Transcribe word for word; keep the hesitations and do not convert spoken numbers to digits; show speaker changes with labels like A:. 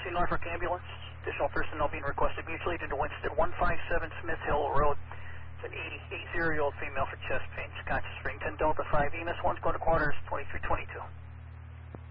A: emergency Norfolk ambulance. Additional personnel being requested mutually to Winston, one five seven Smith Hill Road. It's an eighty-eight-year-old female for chest pain. Conscious ring ten Delta five E M S one's going to quarters, twenty-three twenty-two.